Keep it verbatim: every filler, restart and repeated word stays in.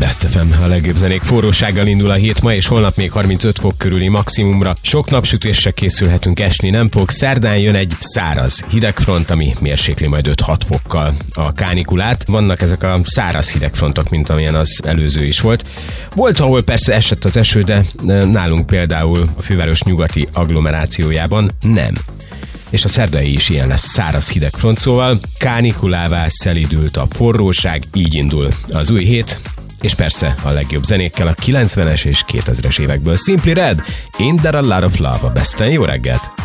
Best ef em, a legjobb zenék. Forrósággal indul a hét ma, és holnap még harmincöt fok körüli maximumra. Sok napsütésre készülhetünk, esni nem fog. Szerdán jön egy száraz hidegfront, ami mérsékli majd öt-hat fokkal a kánikulát. Vannak ezek a száraz hidegfrontok, mint amilyen az előző is volt. Volt, ahol persze esett az eső, de nálunk például a főváros nyugati agglomerációjában nem. És a szerdai is ilyen lesz, száraz hidegfront, szóval kánikulává szelidült a forróság, így indul az új hét, és persze a legjobb zenékkel a kilencvenes és kétezres évekből. Simply Red, Ain't There a Lot of Love a Besten. Jó reggelt!